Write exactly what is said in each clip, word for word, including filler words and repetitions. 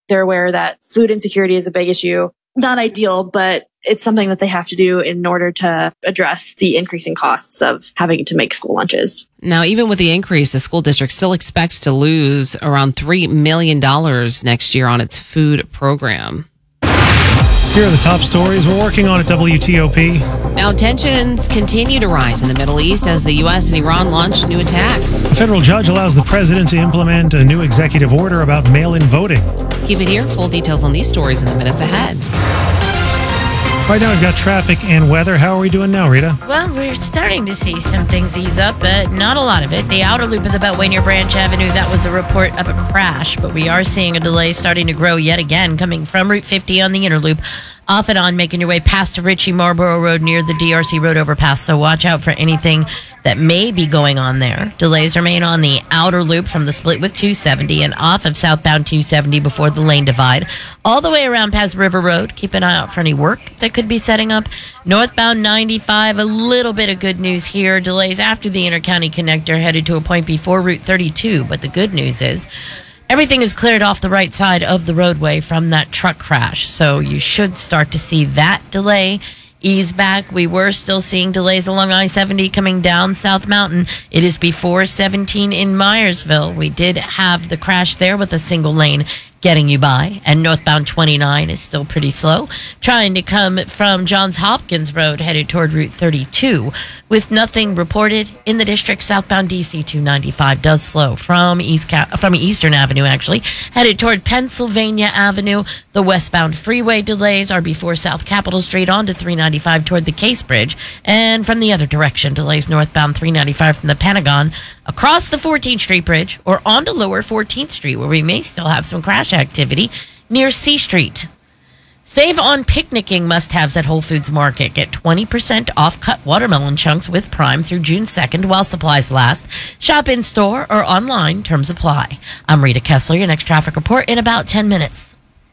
They're aware that food insecurity is a big issue. Not ideal, but it's something that they have to do in order to address the increasing costs of having to make school lunches. Now, even with the increase, the school district still expects to lose around three million dollars next year on its food program. Here are the top stories we're working on at W T O P. Now, tensions continue to rise in the Middle East as the U S and Iran launch new attacks. A federal judge allows the president to implement a new executive order about mail-in voting. Keep it here. Full details on these stories in the minutes ahead. Right now, we've got traffic and weather. How are we doing now, Rita? Well, we're starting to see some things ease up, but not a lot of it. The outer loop of the Beltway near Branch Avenue, that was a report of a crash, but we are seeing a delay starting to grow yet again, coming from Route fifty on the inner loop, off and on, making your way past Ritchie Marlboro Road near the D R C Road overpass. So watch out for anything that may be going on there. Delays remain on the outer loop from the split with two seventy and off of southbound two seventy before the lane divide, all the way around past River Road. Keep an eye out for any work that could be setting up. Northbound ninety-five, a little bit of good news here. Delays after the intercounty connector headed to a point before Route thirty-two. But the good news is everything is cleared off the right side of the roadway from that truck crash. So you should start to see that delay ease back. We were still seeing delays along I seventy coming down South Mountain. It is before seventeen in Myersville. We did have the crash there with a single lane getting you by, and northbound twenty-nine is still pretty slow, trying to come from Johns Hopkins Road headed toward Route thirty-two with nothing reported in the district. Southbound D C two ninety-five does slow from East from Eastern Avenue, actually headed toward Pennsylvania Avenue. The westbound freeway delays are before South Capitol Street onto three ninety-five toward the Case Bridge, and from the other direction, delays northbound three ninety-five from the Pentagon across the fourteenth Street Bridge or onto lower fourteenth Street, where we may still have some crash activity near C Street. Save on picnicking must-haves at Whole Foods Market. Get twenty percent off cut watermelon chunks with Prime through June second while supplies last. Shop in-store or online. Terms apply. I'm Rita Kessler. Your next traffic report in about ten minutes.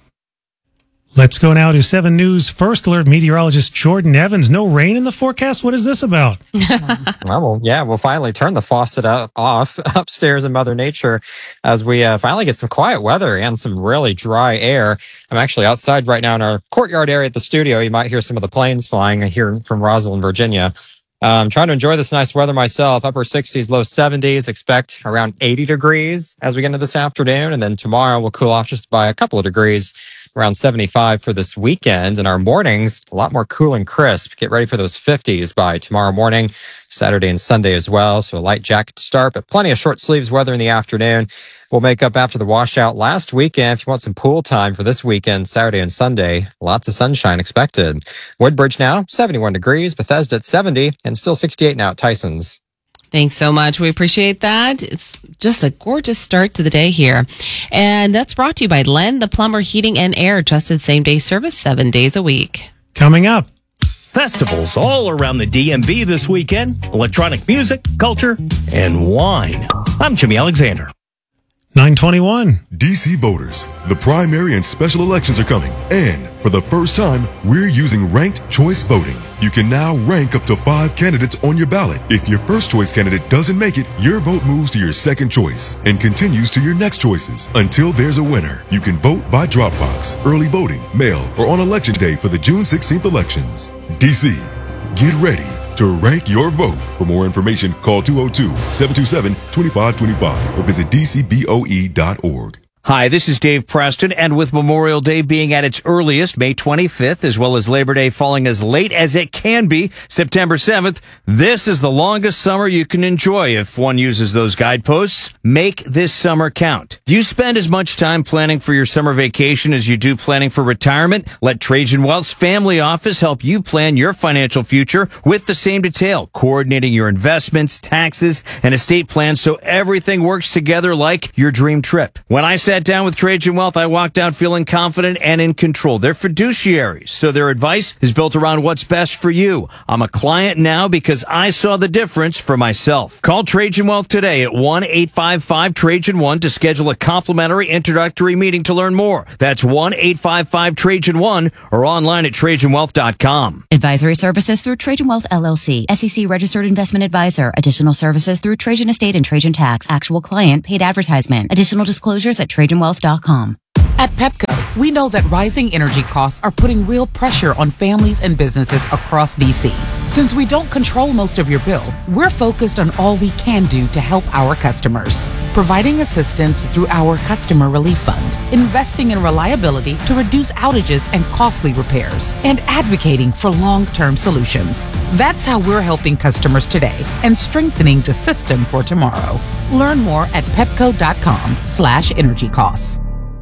Let's go now to seven News First Alert meteorologist Jordan Evans. No rain in the forecast? What is this about? Well, yeah, we'll finally turn the faucet out, off upstairs in Mother Nature as we uh, finally get some quiet weather and some really dry air. I'm actually outside right now in our courtyard area at the studio. You might hear some of the planes flying here from Rosalind, Virginia. I'm um, trying to enjoy this nice weather myself. Upper sixties, low seventies. Expect around eighty degrees as we get into this afternoon. And then tomorrow we'll cool off just by a couple of degrees, around seventy-five for this weekend. And our mornings, a lot more cool and crisp. Get ready for those fifties by tomorrow morning, Saturday and Sunday as well. So a light jacket to start, but plenty of short sleeves weather in the afternoon. We'll make up after the washout last weekend. If you want some pool time for this weekend, Saturday and Sunday, lots of sunshine expected. Woodbridge now, seventy-one degrees. Bethesda at seventy, and still sixty-eight now at Tyson's. Thanks so much. We appreciate that. It's just a gorgeous start to the day here. And that's brought to you by Len, the Plumber Heating and Air, trusted same-day service seven days a week. Coming up. Festivals all around the D M V this weekend. Electronic music, culture, and wine. I'm Jimmy Alexander. nine twenty-one. D C voters, the primary and special elections are coming. And for the first time, we're using ranked choice voting. You can now rank up to five candidates on your ballot. If your first choice candidate doesn't make it, your vote moves to your second choice and continues to your next choices until there's a winner. You can vote by drop box, early voting, mail, or on election day for the June sixteenth elections. D C, get ready to rank your vote. For more information, call two oh two, seven two seven, two five two five or visit d c b o e dot org. Hi, this is Dave Preston, and with Memorial Day being at its earliest, May twenty-fifth, as well as Labor Day falling as late as it can be, September seventh, this is the longest summer you can enjoy if one uses those guideposts. Make this summer count. Do you spend as much time planning for your summer vacation as you do planning for retirement? Let Trajan Wealth's family office help you plan your financial future with the same detail, coordinating your investments, taxes, and estate plans so everything works together like your dream trip. When I sat down with Trajan Wealth, I walked out feeling confident and in control. They're fiduciaries, so their advice is built around what's best for you. I'm a client now because I saw the difference for myself. Call Trajan Wealth today at one eight five five Trajan one to schedule a complimentary introductory meeting to learn more. That's one eight five five Trajan one or online at trajan wealth dot com. Advisory services through Trajan Wealth L L C, S E C registered investment advisor. Additional services through Trajan Estate and Trajan Tax. Actual client paid advertisement. Additional disclosures at trajan wealth dot com. At Pepco. We know that rising energy costs are putting real pressure on families and businesses across D C. Since we don't control most of your bill, we're focused on all we can do to help our customers. Providing assistance through our Customer Relief Fund, investing in reliability to reduce outages and costly repairs, and advocating for long-term solutions. That's how we're helping customers today and strengthening the system for tomorrow. Learn more at pepco.com slash energy costs.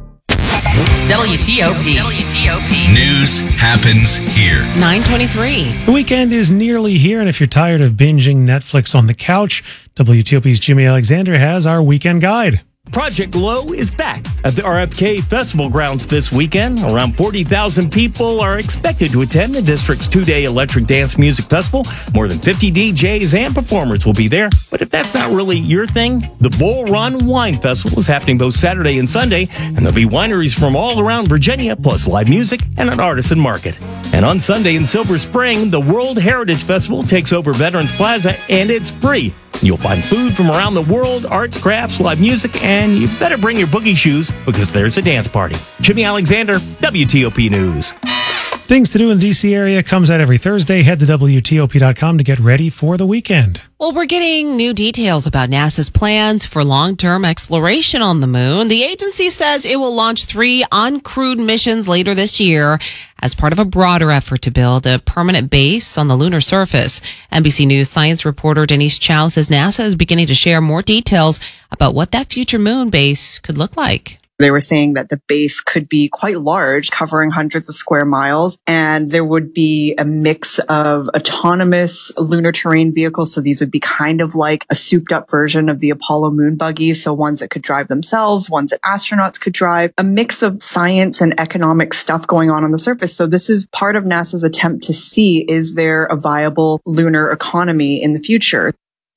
W T O P. W T O P. News happens here. nine twenty-three. The weekend is nearly here, and if you're tired of binging Netflix on the couch, W T O P's Jimmy Alexander has our weekend guide. Project Glow is back at the R F K Festival grounds this weekend. Around forty thousand people are expected to attend the district's two-day electric dance music festival. More than fifty D Js and performers will be there. But if that's not really your thing, the Bull Run Wine Festival is happening both Saturday and Sunday, and there'll be wineries from all around Virginia, plus live music and an artisan market. And on Sunday in Silver Spring, the World Heritage Festival takes over Veterans Plaza, and it's free. You'll find food from around the world, arts, crafts, live music, and you better bring your boogie shoes because there's a dance party. Jimmy Alexander, W T O P News. Things to do in the D C area comes out every Thursday. Head to W T O P dot com to get ready for the weekend. Well, we're getting new details about NASA's plans for long-term exploration on the moon. The agency says it will launch three uncrewed missions later this year as part of a broader effort to build a permanent base on the lunar surface. N B C News science reporter Denise Chow says NASA is beginning to share more details about what that future moon base could look like. They were saying that the base could be quite large, covering hundreds of square miles, and there would be a mix of autonomous lunar terrain vehicles. So these would be kind of like a souped up version of the Apollo moon buggies. So ones that could drive themselves, ones that astronauts could drive, a mix of science and economic stuff going on on the surface. So this is part of NASA's attempt to see, is there a viable lunar economy in the future?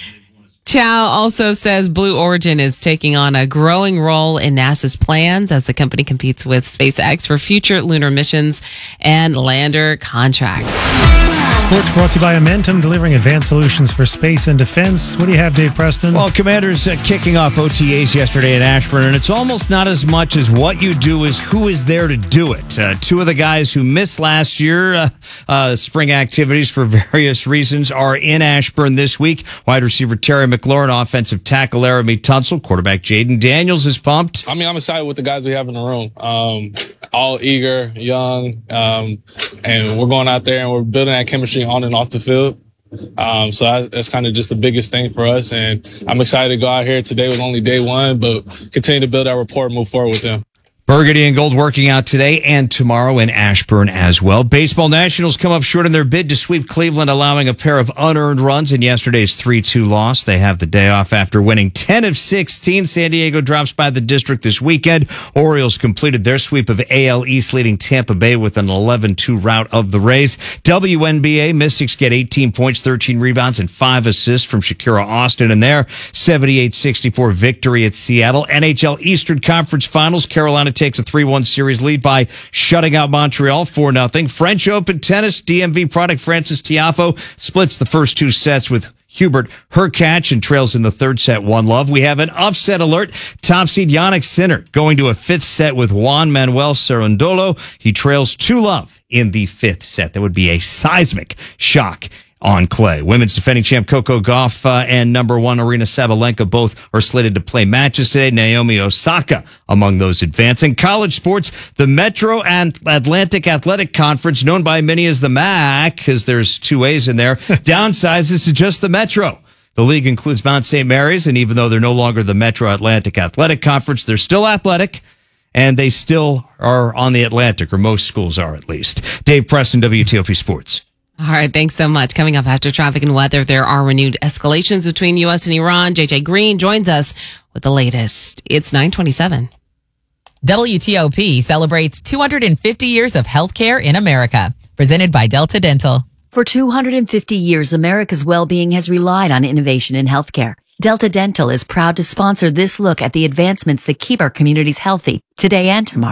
Chow also says Blue Origin is taking on a growing role in NASA's plans as the company competes with SpaceX for future lunar missions and lander contracts. Sports brought to you by Amentum, delivering advanced solutions for space and defense. What do you have, Dave Preston? Well, Commanders uh, kicking off O T As yesterday in Ashburn, and it's almost not as much as what you do as who is there to do it. Uh, two of the guys who missed last year uh, uh, spring activities for various reasons are in Ashburn this week. Wide receiver Terry McLaurin, offensive tackle Laramie Tunsil, quarterback Jaden Daniels is pumped. I mean, I'm excited with the guys we have in the room. Um, all eager, young, um, and we're going out there and we're building that chemistry on and off the field. Um, so I, that's kind of just the biggest thing for us. And I'm excited to go out here. Today was only day one, but continue to build our rapport and move forward with them. Burgundy and Gold working out today and tomorrow in Ashburn as well. Baseball Nationals come up short in their bid to sweep Cleveland, allowing a pair of unearned runs in yesterday's three two loss. They have the day off after winning ten of sixteen. San Diego drops by the district this weekend. Orioles completed their sweep of A L East, leading Tampa Bay with an eleven two rout of the Rays. W N B A Mystics get eighteen points, thirteen rebounds, and five assists from Shakira Austin in their seventy-eight sixty-four victory at Seattle. N H L Eastern Conference Finals, Carolina takes a three one series lead by shutting out Montreal four nothing. French Open tennis, D M V product Francis Tiafoe splits the first two sets with Hubert Hurkacz and trails in the third set one love. We have an upset alert. Top seed Jannik Sinner going to a fifth set with Juan Manuel Cerundolo. He trails two love in the fifth set. That would be a seismic shock on clay. Women's defending champ Coco Gauff uh, and number one Arina Sabalenka both are slated to play matches today. Naomi Osaka among those advancing. College sports, the Metro and Atlantic Athletic Conference, known by many as the M A C, because there's two A's in there, downsizes to just the Metro. The league includes Mount Saint Mary's, and even though they're no longer the Metro Atlantic Athletic Conference, they're still athletic, and they still are on the Atlantic, or most schools are at least. Dave Preston, W T O P Sports. All right, thanks so much. Coming up after traffic and weather, there are renewed escalations between U S and Iran. J J Green joins us with the latest. It's nine twenty-seven. W T O P celebrates two hundred fifty years of healthcare in America. Presented by Delta Dental. For two hundred fifty years, America's well-being has relied on innovation in healthcare. Delta Dental is proud to sponsor this look at the advancements that keep our communities healthy today and tomorrow.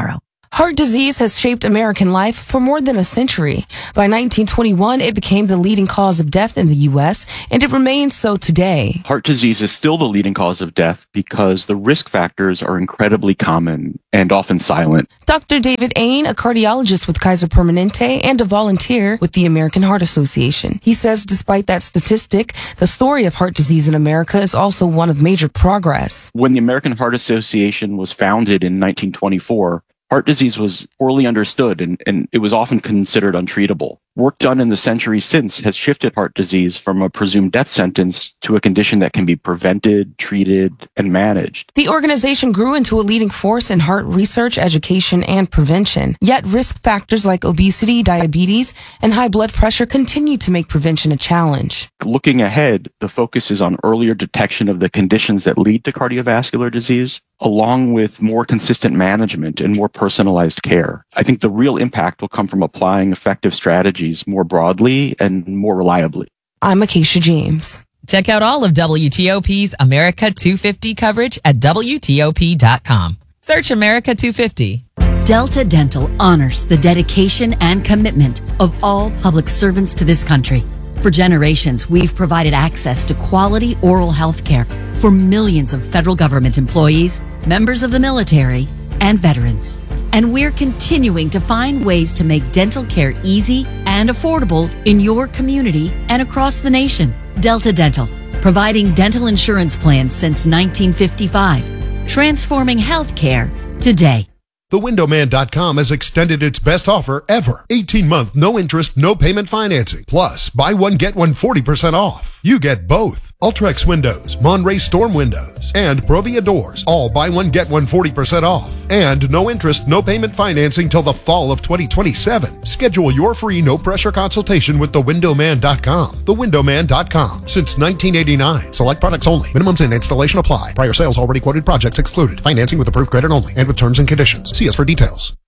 Heart disease has shaped American life for more than a century. By nineteen twenty-one, it became the leading cause of death in the U S, and it remains so today. Heart disease is still the leading cause of death because the risk factors are incredibly common and often silent. Doctor David Ain, a cardiologist with Kaiser Permanente and a volunteer with the American Heart Association. He says despite that statistic, the story of heart disease in America is also one of major progress. When the American Heart Association was founded in nineteen twenty-four, heart disease was poorly understood and, and it was often considered untreatable. Work done in the century since has shifted heart disease from a presumed death sentence to a condition that can be prevented, treated, and managed. The organization grew into a leading force in heart research, education, and prevention. Yet risk factors like obesity, diabetes, and high blood pressure continue to make prevention a challenge. Looking ahead, the focus is on earlier detection of the conditions that lead to cardiovascular disease, along with more consistent management and more personalized care. I think the real impact will come from applying effective strategies more broadly and more reliably. I'm Acacia James. Check out all of W T O P's America two fifty coverage at W T O P dot com. Search America two fifty. Delta Dental honors the dedication and commitment of all public servants to this country. For generations, we've provided access to quality oral health care for millions of federal government employees, members of the military, and veterans. And we're continuing to find ways to make dental care easy and affordable in your community and across the nation. Delta Dental, providing dental insurance plans since nineteen fifty-five, transforming healthcare today. The window man dot com has extended its best offer ever. eighteen month, no interest, no payment financing. Plus, buy one, get one forty percent off. You get both. Ultrex windows, Monterey Storm windows, and Provia doors. All buy one, get one forty percent off. And no interest, no payment financing till the fall of twenty twenty-seven. Schedule your free no-pressure consultation with the window man dot com. the window man dot com. Since nineteen eighty-nine. Select products only. Minimums and installation apply. Prior sales already quoted projects excluded. Financing with approved credit only and with terms and conditions. See us for details.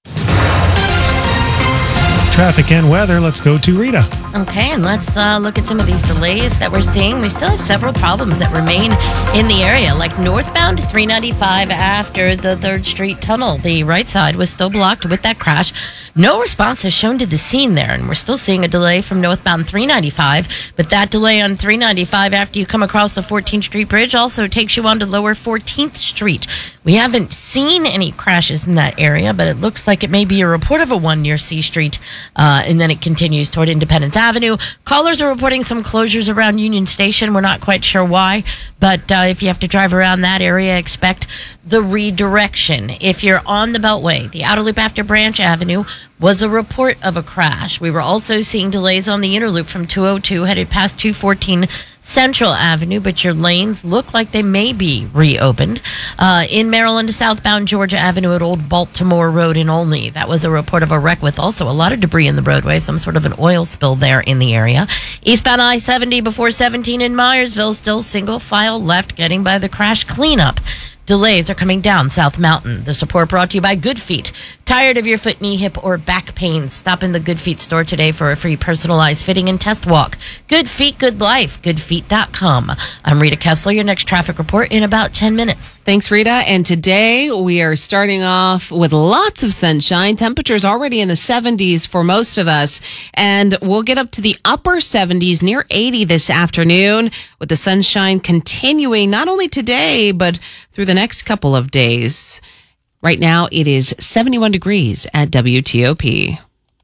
Traffic and weather. Let's go to Rita. Okay, and let's uh, look at some of these delays that we're seeing. We still have several problems that remain in the area, like northbound three ninety-five after the third Street Tunnel. The right side was still blocked with that crash. No response is shown to the scene there, and we're still seeing a delay from northbound three ninety-five, but that delay on three ninety-five after you come across the fourteenth Street Bridge also takes you on to lower fourteenth Street. We haven't seen any crashes in that area, but it looks like it may be a report of a one near C Street. Uh, and then it continues toward Independence Avenue. Callers are reporting some closures around Union Station. We're not quite sure why, but uh, if you have to drive around that area, expect the redirection. If you're on the Beltway, the outer loop after Branch Avenue was a report of a crash. We were also seeing delays on the inner loop from two oh two headed past two fourteen Central Avenue, but your lanes look like they may be reopened. Uh, in Maryland, southbound Georgia Avenue at Old Baltimore Road in Olney. That was a report of a wreck with also a lot of debris in the roadway, some sort of an oil spill there in the area. Eastbound I seventy before seventeen in Myersville, still single file left getting by the crash cleanup. Delays are coming down South Mountain. This report brought to you by Good Feet. Tired of your foot, knee, hip, or back pain? Stop in the Good Feet store today for a free personalized fitting and test walk. Good Feet, good life. good feet dot com. I'm Rita Kessler. Your next traffic report in about ten minutes. Thanks, Rita. And today we are starting off with lots of sunshine. Temperatures already in the seventies for most of us. And we'll get up to the upper seventies, near eighty this afternoon, with the sunshine continuing not only today, but through the next couple of days. Right now, it is seventy-one degrees at W T O P.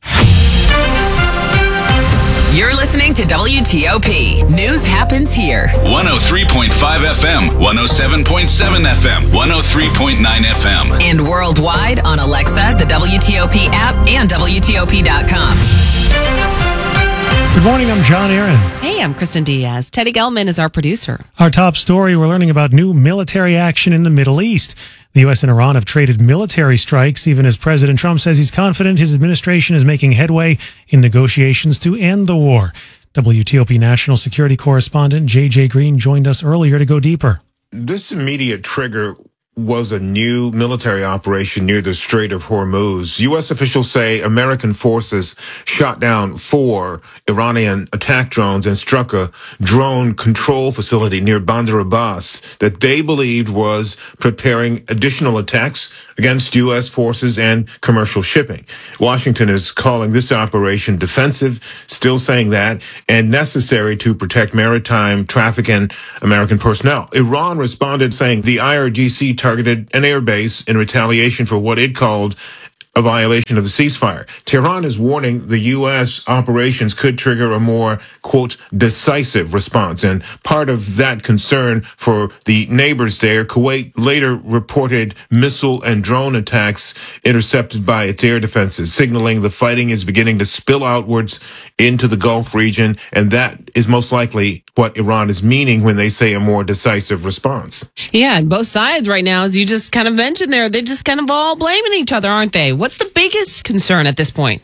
You're listening to W T O P. News happens here. one oh three point five F M, one oh seven point seven F M, one oh three point nine F M. And worldwide on Alexa, the W T O P app, and W T O P dot com. Good morning, I'm John Aaron. Hey, I'm Kristen Diaz. Teddy Gelman is our producer. Our top story, we're learning about new military action in the Middle East. The U S and Iran have traded military strikes, even as President Trump says he's confident his administration is making headway in negotiations to end the war. W T O P national security correspondent J J Green joined us earlier to go deeper. This immediate trigger was a new military operation near the Strait of Hormuz. U S officials say American forces shot down four Iranian attack drones and struck a drone control facility near Bandar Abbas that they believed was preparing additional attacks against U S forces and commercial shipping. Washington is calling this operation defensive, still saying that, and necessary to protect maritime traffic and American personnel. Iran responded saying the I R G C targeted an airbase in retaliation for what it called a violation of the ceasefire. Tehran is warning the U S operations could trigger a more, quote, decisive response. And part of that concern for the neighbors there, Kuwait later reported missile and drone attacks intercepted by its air defenses, signaling the fighting is beginning to spill outwards into the Gulf region. And that is most likely what Iran is meaning when they say a more decisive response. Yeah, and both sides right now, as you just kind of mentioned there, they're just kind of all blaming each other, aren't they? What's the biggest concern at this point?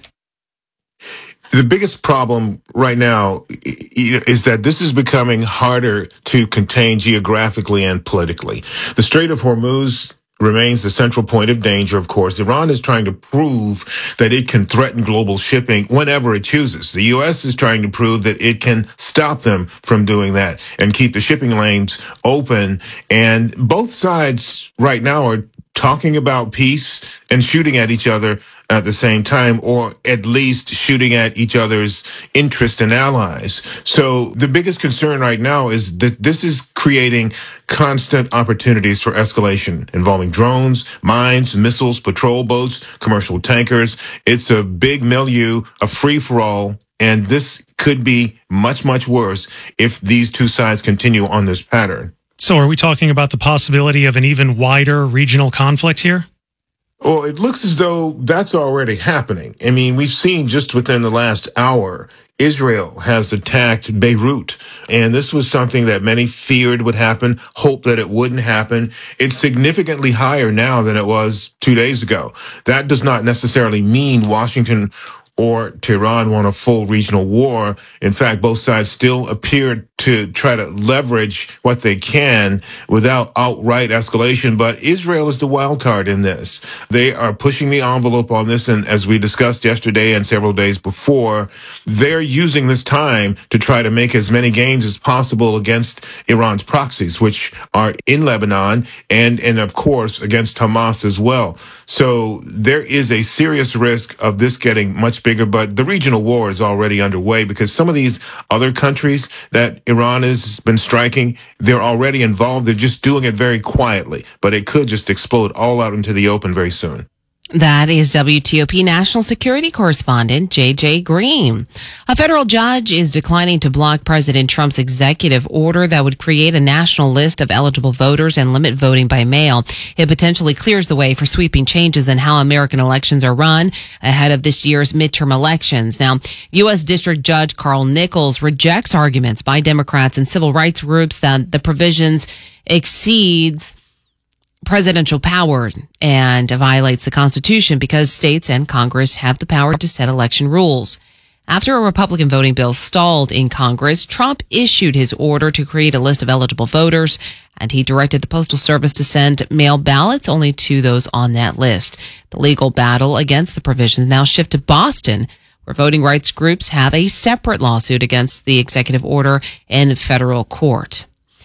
The biggest problem right now is that this is becoming harder to contain geographically and politically. The Strait of Hormuz remains the central point of danger, of course. Iran is trying to prove that it can threaten global shipping whenever it chooses. The U S is trying to prove that it can stop them from doing that and keep the shipping lanes open. And both sides right now are talking about peace and shooting at each other at the same time, or at least shooting at each other's interests and allies. So the biggest concern right now is that this is creating constant opportunities for escalation involving drones, mines, missiles, patrol boats, commercial tankers. It's a big milieu, a free-for-all, and this could be much, much worse if these two sides continue on this pattern. So are we talking about the possibility of an even wider regional conflict here? Well, it looks as though that's already happening. I mean, we've seen just within the last hour, Israel has attacked Beirut. And this was something that many feared would happen, hoped that it wouldn't happen. It's significantly higher now than it was two days ago. That does not necessarily mean Washington or Tehran want a full regional war. In fact, both sides still appear to try to leverage what they can without outright escalation. But Israel is the wild card in this. They are pushing the envelope on this. And as we discussed yesterday and several days before, they're using this time to try to make as many gains as possible against Iran's proxies, which are in Lebanon and, and of course, against Hamas as well. So there is a serious risk of this getting much bigger, but the regional war is already underway because some of these other countries that Iran has been striking, they're already involved. They're just doing it very quietly, but it could just explode all out into the open very soon. That is W T O P National Security Correspondent J J Green. A federal judge is declining to block President Trump's executive order that would create a national list of eligible voters and limit voting by mail. It potentially clears the way for sweeping changes in how American elections are run ahead of this year's midterm elections. Now, U S District Judge Carl Nichols rejects arguments by Democrats and civil rights groups that the provisions exceeds presidential power and violates the Constitution because states and Congress have the power to set election rules. After a Republican voting bill stalled in Congress, Trump issued his order to create a list of eligible voters, and he directed the Postal Service to send mail ballots only to those on that list. The legal battle against the provisions now shift to Boston, where voting rights groups have a separate lawsuit against the executive order in federal court.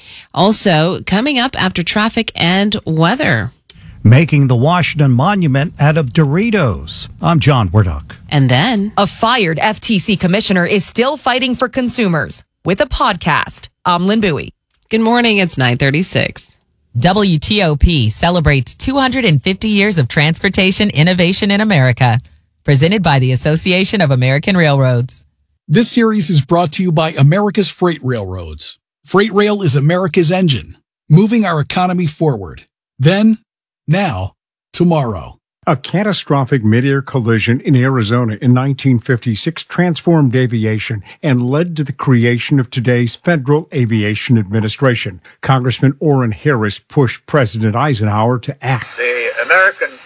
Also, coming up after traffic and weather. Making the Washington Monument out of Doritos. I'm John Wardock. And then, a fired F T C commissioner is still fighting for consumers with a podcast. I'm Lynn Bowie. Good morning. It's nine thirty-six. W T O P celebrates two hundred fifty years of transportation innovation in America. Presented by the Association of American Railroads. This series is brought to you by America's Freight Railroads. Freight rail is America's engine, moving our economy forward. Then, now, tomorrow. A catastrophic mid-air collision in Arizona in nineteen fifty-six transformed aviation and led to the creation of today's Federal Aviation Administration. Congressman Orrin Harris pushed President Eisenhower to act. The American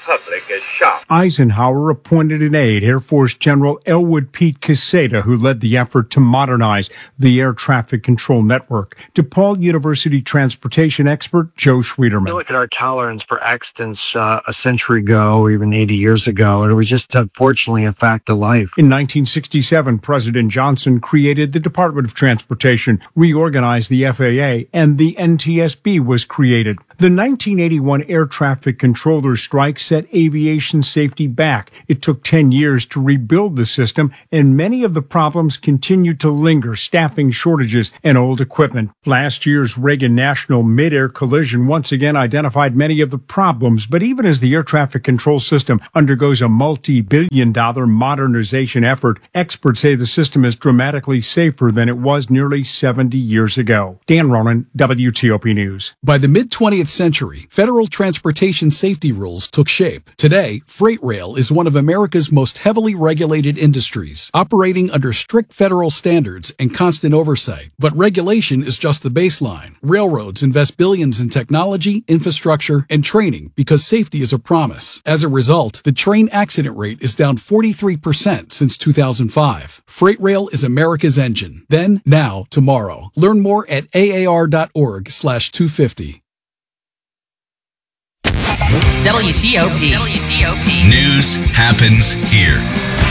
public is shocked. Eisenhower appointed an aide, Air Force General Elwood Pete Quesada, who led the effort to modernize the air traffic control network. DePaul University transportation expert Joe Schwederman. You look at our tolerance for accidents uh, a century ago, or even eighty years ago, and it was just unfortunately a fact of life. In nineteen sixty-seven, President Johnson created the Department of Transportation, reorganized the F A A, and the N T S B was created. The nineteen eighty-one air traffic controller strike set aviation safety back. It took ten years to rebuild the system, and many of the problems continue to linger: staffing shortages and old equipment. Last year's Reagan National mid-air collision once again identified many of the problems, but even as the air traffic control system undergoes a multi-billion dollar modernization effort, experts say the system is dramatically safer than it was nearly seventy years ago. Dan Ronan, W T O P News. By the mid-twentieth century, federal transportation safety rules took shape. Today, freight rail is one of America's most heavily regulated industries, operating under strict federal standards and constant oversight. But regulation is just the baseline. Railroads invest billions in technology, infrastructure, and training because safety is a promise. As a result, the train accident rate is down forty-three percent since two thousand five. Freight rail is America's engine. Then, now, tomorrow. Learn more at A A R dot org slash two fifty. W T O P. W T O P. News happens here.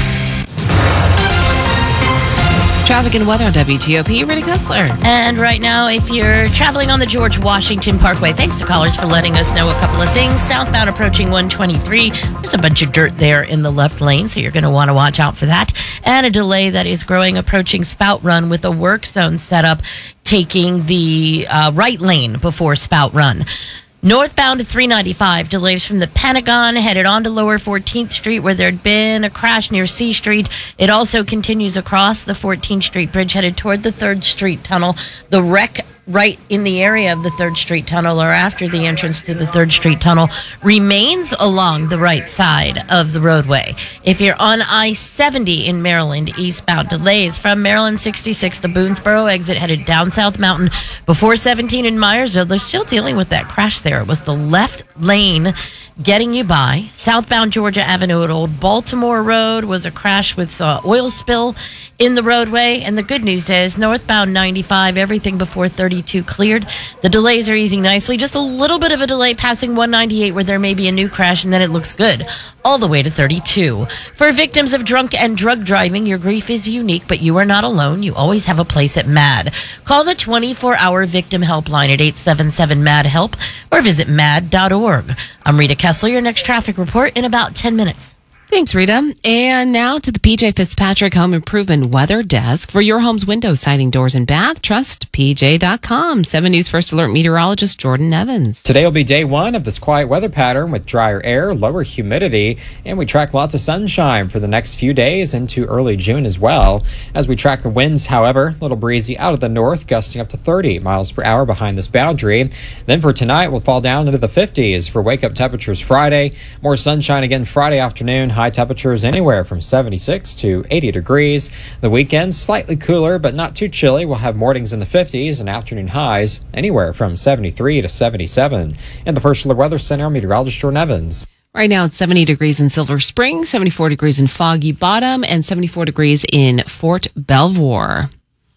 Traffic and weather on W T O P, Rita Kessler. And right now, if you're traveling on the George Washington Parkway, thanks to callers for letting us know a couple of things. Southbound approaching one twenty-three, there's a bunch of dirt there in the left lane, so you're going to want to watch out for that. And a delay that is growing approaching Spout Run with a work zone setup taking the uh, right lane before Spout Run. Northbound three ninety-five, delays from the Pentagon, headed on to Lower fourteenth Street where there'd been a crash near C Street. It also continues across the fourteenth Street Bridge headed toward the third Street Tunnel. The wreck right in the area of the third Street Tunnel, or after the entrance to the third Street Tunnel, remains along the right side of the roadway. If you're on I seventy in Maryland, eastbound, delays from Maryland sixty-six, the Boonesboro exit headed down South Mountain before seventeen in Myersville. They're still dealing with that crash there. It was the left lane getting you by. Southbound Georgia Avenue at Old Baltimore Road was a crash with uh, oil spill in the roadway. And the good news is northbound ninety-five, everything before thirty-two cleared. The delays are easing nicely. Just a little bit of a delay passing one ninety-eight where there may be a new crash, and then it looks good all the way to thirty-two. For victims of drunk and drug driving, your grief is unique, but you are not alone. You always have a place at MAD. Call the twenty-four hour victim helpline at eight seven seven MAD HELP or visit mad dot org. I'm Rita Kessler, your next traffic report in about ten minutes. Thanks, Rita. And now to the P J Fitzpatrick Home Improvement Weather Desk. For your home's windows, siding, doors, and bath, trust P J dot com. seven News First Alert meteorologist Jordan Evans. Today will be day one of this quiet weather pattern with drier air, lower humidity, and we track lots of sunshine for the next few days into early June as well. As we track the winds, however, a little breezy out of the north, gusting up to thirty miles per hour behind this boundary. Then for tonight, we'll fall down into the fifties for wake-up temperatures Friday. More sunshine again Friday afternoon. High temperatures anywhere from seventy-six to eighty degrees. The weekend, slightly cooler, but not too chilly. We'll have mornings in the fifties and afternoon highs anywhere from seventy-three to seventy-seven. In the First Alert Weather Center, meteorologist Jordan Evans. Right now, it's seventy degrees in Silver Spring, seventy-four degrees in Foggy Bottom, and seventy-four degrees in Fort Belvoir.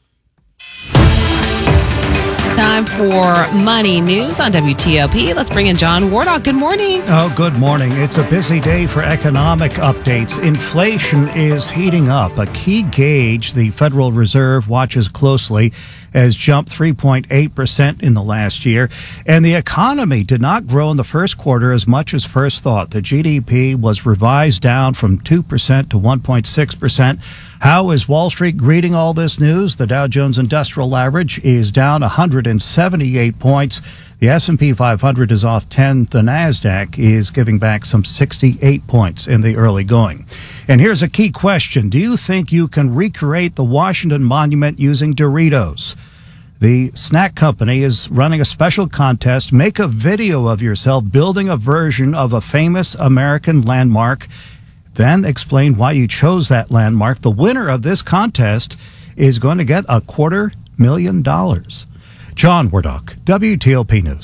Time for Money News on W T O P. Let's bring in John Wardock. Good morning. Oh, good morning. It's a busy day for economic updates. Inflation is heating up. A key gauge the Federal Reserve watches closely has jumped three point eight percent in the last year. And the economy did not grow in the first quarter as much as first thought. The G D P was revised down from two percent to one point six percent. How is Wall Street greeting all this news? The Dow Jones Industrial Average is down one hundred seventy-eight points. The S and P five hundred is off ten. The NASDAQ is giving back some sixty-eight points in the early going. And here's a key question. Do you think you can recreate the Washington Monument using Doritos? The snack company is running a special contest. Make a video of yourself building a version of a famous American landmark. Then explain why you chose that landmark. The winner of this contest is going to get a quarter million dollars. John Wardock, W T O P News.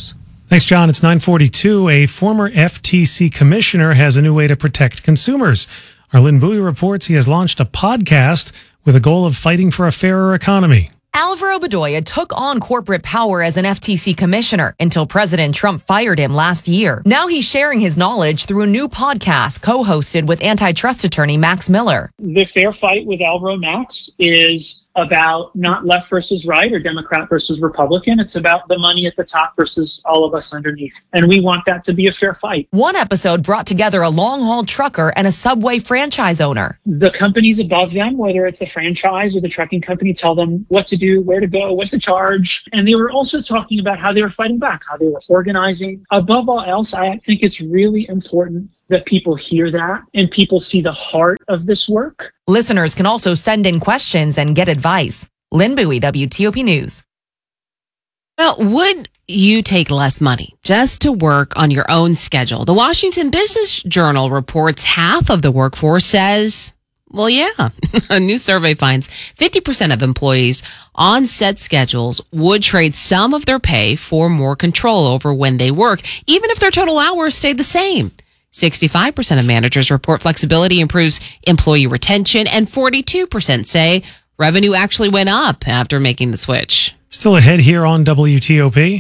Thanks, John. It's nine forty-two. A former F T C commissioner has a new way to protect consumers. Our Lynn Bowie reports he has launched a podcast with a goal of fighting for a fairer economy. Alvaro Bedoya took on corporate power as an F T C commissioner until President Trump fired him last year. Now he's sharing his knowledge through a new podcast co-hosted with antitrust attorney Max Miller. The fair fight with Alvaro Max is about not left versus right or Democrat versus Republican. It's about the money at the top versus all of us underneath. And we want that to be a fair fight. One episode brought together a long-haul trucker and a Subway franchise owner. The companies above them, whether it's a franchise or the trucking company, tell them what to do, where to go, what to charge. And they were also talking about how they were fighting back, how they were organizing. Above all else, I think it's really important that people hear that and people see the heart of this work. Listeners can also send in questions and get advice. Lynn Bowie, W T O P News. Well, would you take less money just to work on your own schedule? The Washington Business Journal reports half of the workforce says, well, yeah. A new survey finds fifty percent of employees on set schedules would trade some of their pay for more control over when they work, even if their total hours stayed the same. sixty-five percent of managers report flexibility improves employee retention, and forty-two percent say revenue actually went up after making the switch. Still ahead here on W T O P.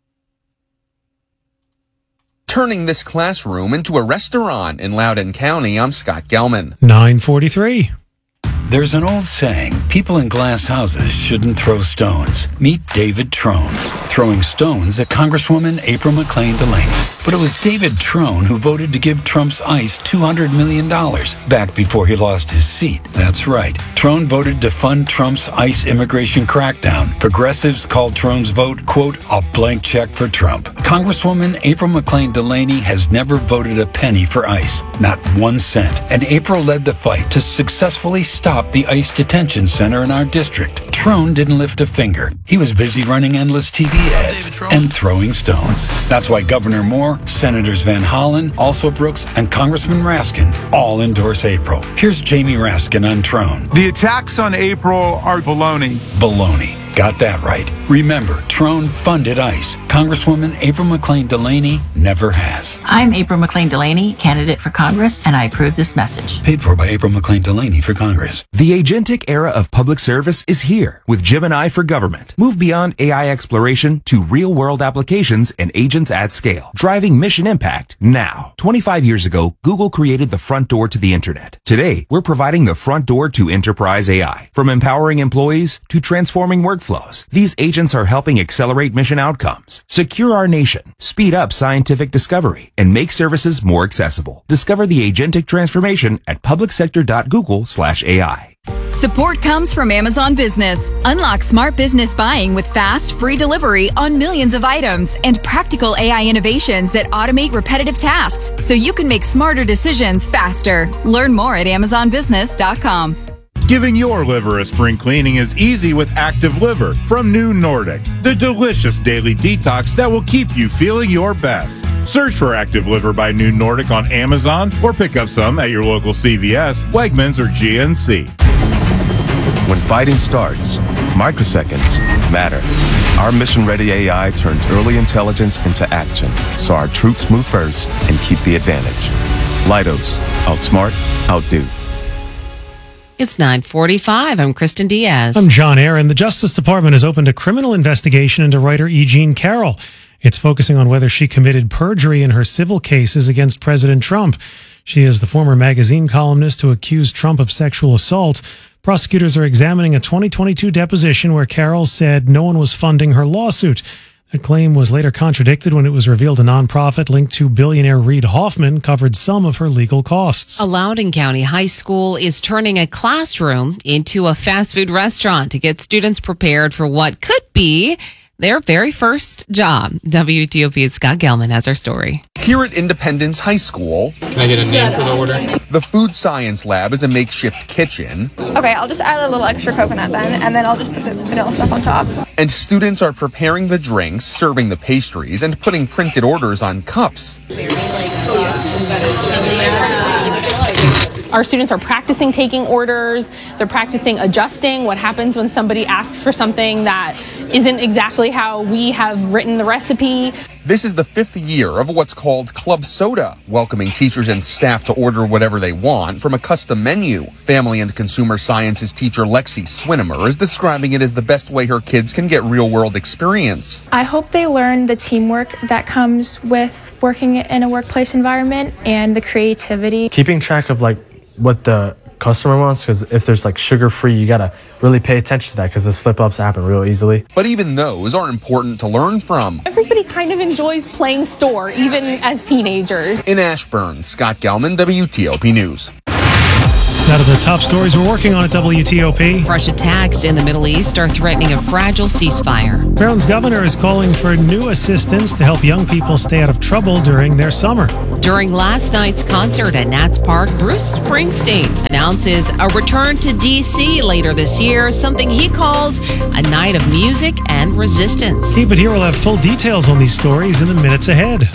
Turning this classroom into a restaurant in Loudoun County, I'm Scott Gelman. nine forty-three. There's an old saying, people in glass houses shouldn't throw stones. Meet David Trone, throwing stones at Congresswoman April McClain Delaney. But it was David Trone who voted to give Trump's ICE two hundred million dollars back before he lost his seat. That's right. Trone voted to fund Trump's ICE immigration crackdown. Progressives called Trone's vote, quote, a blank check for Trump. Congresswoman April McClain Delaney has never voted a penny for ICE, not one cent. And April led the fight to successfully stop the ICE detention center in our district. Trone didn't lift a finger. He was busy running endless T V ads and throwing stones. That's why Governor Moore, Senators Van Hollen, also Brooks, and Congressman Raskin all endorse April. Here's Jamie Raskin on Trone. The attacks on April are baloney. Baloney. Got that right. Remember, Trone funded ICE. Congresswoman April McClain Delaney never has. I'm April McClain Delaney, candidate for Congress, and I approve this message. Paid for by April McClain Delaney for Congress. The agentic era of public service is here with Gemini for Government. Move beyond A I exploration to real-world applications and agents at scale, driving mission impact now. twenty-five years ago, Google created the front door to the internet. Today, we're providing the front door to enterprise A I. From empowering employees to transforming workflows, these agents are helping accelerate mission outcomes, secure our nation, speed up scientific discovery, and make services more accessible. Discover the agentic transformation at publicsector.google slash AI. Support comes from Amazon Business. Unlock smart business buying with fast, free delivery on millions of items and practical A I innovations that automate repetitive tasks so you can make smarter decisions faster. Learn more at amazon business dot com. Giving your liver a spring cleaning is easy with Active Liver from New Nordic, the delicious daily detox that will keep you feeling your best. Search for Active Liver by New Nordic on Amazon or pick up some at your local C V S, Wegmans, or G N C. When fighting starts, microseconds matter. Our mission-ready A I turns early intelligence into action, so our troops move first and keep the advantage. Leidos, outsmart, outdo. It's nine forty-five. I'm Kristen Diaz. I'm John Aaron. The Justice Department has opened a criminal investigation into writer E. Jean Carroll. It's focusing on whether she committed perjury in her civil cases against President Trump. She is the former magazine columnist who accused Trump of sexual assault. Prosecutors are examining a twenty twenty-two deposition where Carroll said no one was funding her lawsuit. That claim was later contradicted when it was revealed a nonprofit linked to billionaire Reid Hoffman covered some of her legal costs. A Loudoun County high school is turning a classroom into a fast food restaurant to get students prepared for what could be their very first job. W T O P's Scott Gelman has our story. Here at Independence High School, can I get a name for the order? The food science lab is a makeshift kitchen. Okay, I'll just add a little extra coconut then, and then I'll just put the vanilla stuff on top. And students are preparing the drinks, serving the pastries, and putting printed orders on cups. Our students are practicing taking orders. They're practicing adjusting what happens when somebody asks for something that isn't exactly how we have written the recipe. This is the fifth year of what's called Club Soda, welcoming teachers and staff to order whatever they want from a custom menu. Family and consumer sciences teacher Lexi Swinimer is describing it as the best way her kids can get real-world experience. I hope they learn the teamwork that comes with working in a workplace environment and the creativity. Keeping track of like what the customer wants, because if there's like sugar free, you gotta really pay attention to that because the slip ups happen real easily. But even those are important to learn from. Everybody kind of enjoys playing store, even as teenagers. In Ashburn, Scott Gelman, W T O P News. Out of the top stories we're working on at W T O P. Fresh attacks in the Middle East are threatening a fragile ceasefire. Maryland's governor is calling for new assistance to help young people stay out of trouble during their summer. During last night's concert at Nats Park, Bruce Springsteen announces a return to D C later this year, something he calls a night of music and resistance. Keep it here. We'll have full details on these stories in the minutes ahead.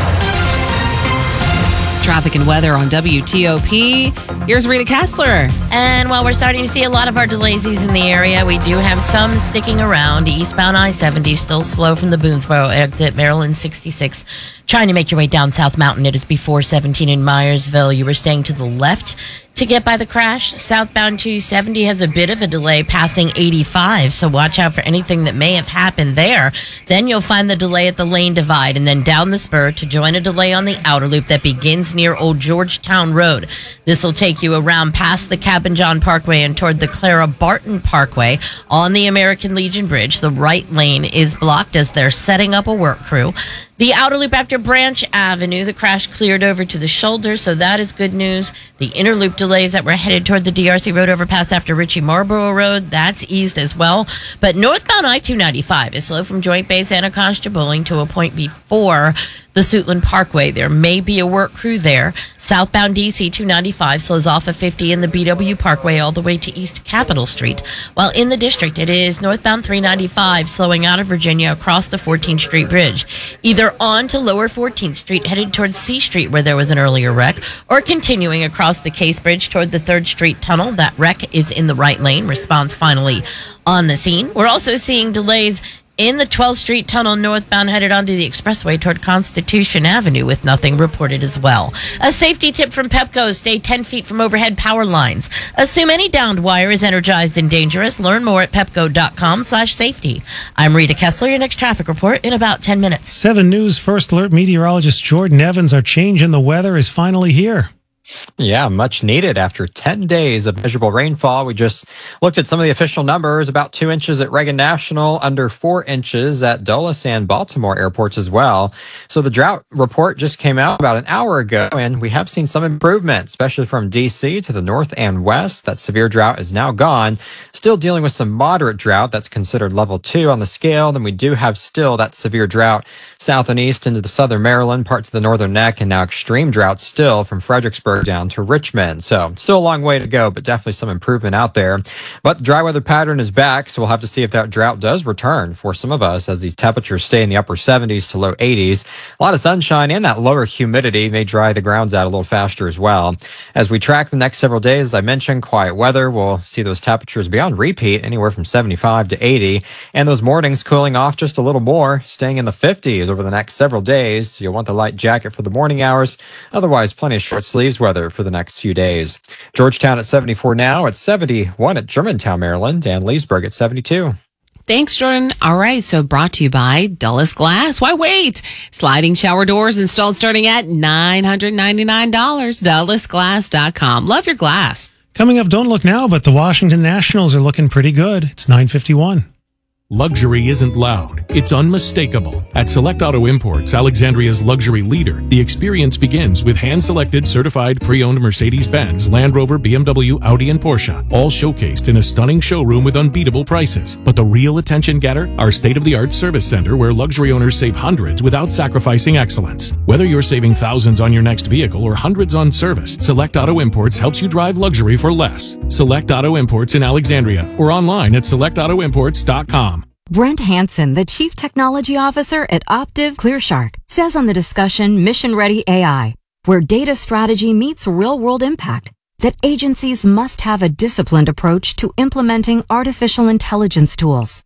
Traffic and weather on W T O P. Here's Rita Kessler. And while we're starting to see a lot of our delays in the area, we do have some sticking around. Eastbound I seventy still slow from the Boonesboro exit, Maryland sixty-six. Trying to make your way down South Mountain, it is before seventeen in Myersville. You were staying to the left to get by the crash. Southbound two seventy has a bit of a delay passing eighty-five, so watch out for anything that may have happened there. Then you'll find the delay at the lane divide and then down the spur to join a delay on the outer loop that begins near Old Georgetown Road. This will take you around past the Cabin John Parkway and toward the Clara Barton Parkway on the American Legion Bridge. The right lane is blocked as they're setting up a work crew. The outer loop after Branch Avenue, the crash cleared over to the shoulder, so that is good news. The inner loop delays that were headed toward the D R C Road overpass after Ritchie Marlboro Road, that's eased as well. But northbound I two ninety-five is slow from Joint Base Anacostia Bowling to a point before the Suitland Parkway. There may be a work crew there. Southbound D C two ninety-five slows off of fifty in the B W Parkway all the way to East Capitol Street. While in the district, it is northbound three ninety-five slowing out of Virginia across the fourteenth Street Bridge. Either on to lower fourteenth Street headed towards C Street where there was an earlier wreck, or continuing across the Case Bridge toward the third Street Tunnel. That wreck is in the right lane. Response finally on the scene. We're also seeing delays in the twelfth Street Tunnel northbound headed onto the expressway toward Constitution Avenue with nothing reported as well. A safety tip from Pepco: stay ten feet from overhead power lines. Assume any downed wire is energized and dangerous. Learn more at pepco.com slash safety. I'm Rita Kessler. Your next traffic report in about ten minutes. seven News First Alert meteorologist Jordan Evans. Our change in the weather is finally here. Yeah, much needed after ten days of measurable rainfall. We just looked at some of the official numbers, about two inches at Reagan National, under four inches at Dulles and Baltimore airports as well. So the drought report just came out about an hour ago, and we have seen some improvement, especially from D C to the north and west. That severe drought is now gone. Still dealing with some moderate drought that's considered level two on the scale. Then we do have still that severe drought south and east into the southern Maryland, parts of the northern neck, and now extreme drought still from Fredericksburg down to Richmond. So still a long way to go, but definitely some improvement out there. But the dry weather pattern is back, so we'll have to see if that drought does return for some of us as these temperatures stay in the upper seventies to low eighties. A lot of sunshine and that lower humidity may dry the grounds out a little faster as well. As we track the next several days, as I mentioned, quiet weather, we'll see those temperatures be on repeat anywhere from seventy-five to eighty, and those mornings cooling off just a little more, staying in the fifties over the next several days. You'll want the light jacket for the morning hours. Otherwise, plenty of short sleeves weather for the next few days. Georgetown at seventy-four now, at seventy-one at Germantown, Maryland, and Leesburg at seventy-two. Thanks, Jordan. All right, so brought to you by Dulles Glass. Why wait? Sliding shower doors installed starting at nine hundred ninety-nine dollars. Dulles Glass dot com. Love your glass. Coming up, don't look now, but the Washington Nationals are looking pretty good. It's nine fifty-one. Luxury isn't loud, it's unmistakable. At Select Auto Imports, Alexandria's luxury leader, the experience begins with hand-selected, certified, pre-owned Mercedes-Benz, Land Rover, B M W, Audi, and Porsche, all showcased in a stunning showroom with unbeatable prices. But the real attention getter? Our state-of-the-art service center where luxury owners save hundreds without sacrificing excellence. Whether you're saving thousands on your next vehicle or hundreds on service, Select Auto Imports helps you drive luxury for less. Select Auto Imports in Alexandria or online at select auto imports dot com. Brent Hansen, the Chief Technology Officer at Optiv ClearShark, says on the discussion Mission Ready A I, where data strategy meets real-world impact, that agencies must have a disciplined approach to implementing artificial intelligence tools.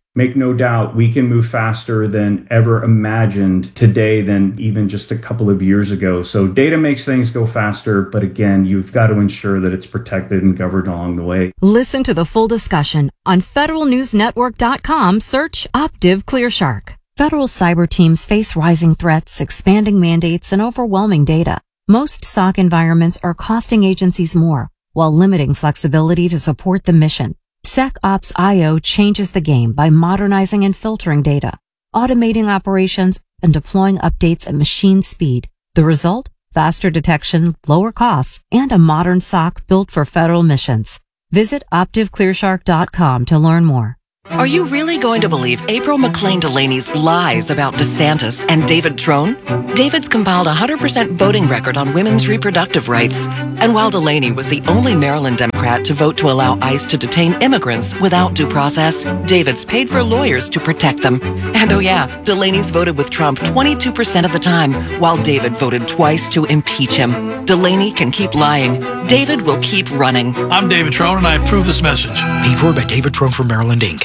Make no doubt, we can move faster than ever imagined today than even just a couple of years ago. So data makes things go faster, but again, you've got to ensure that it's protected and governed along the way. Listen to the full discussion on federal news network dot com. Search Optiv ClearShark. Federal cyber teams face rising threats, expanding mandates, and overwhelming data. Most S O C environments are costing agencies more, while limiting flexibility to support the mission. SecOps dot I O changes the game by modernizing and filtering data, automating operations, and deploying updates at machine speed. The result? Faster detection, lower costs, and a modern S O C built for federal missions. Visit Optiv ClearShark dot com to learn more. Are you really going to believe April McLean Delaney's lies about DeSantis and David Trone? David's compiled a one hundred percent voting record on women's reproductive rights. And while Delaney was the only Maryland Democrat to vote to allow ICE to detain immigrants without due process, David's paid for lawyers to protect them. And oh yeah, Delaney's voted with Trump twenty-two percent of the time, while David voted twice to impeach him. Delaney can keep lying. David will keep running. I'm David Trone, and I approve this message. Paid for by David Trone for Maryland, Incorporated.